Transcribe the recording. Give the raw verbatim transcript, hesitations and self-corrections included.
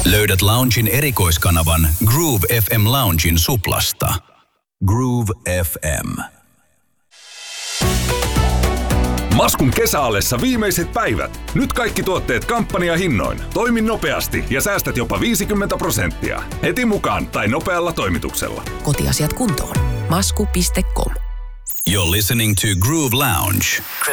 Löydät Loungein erikoiskanavan Groove F M Loungein suplasta. Groove F M. Maskun kesäallessa viimeiset päivät. Nyt kaikki tuotteet kampanjahinnoin. Toimi nopeasti ja säästät jopa viisikymmentä prosenttia. Heti mukaan tai nopealla toimituksella. Kotiasiat kuntoon. masku piste com. You're listening to Groove Lounge.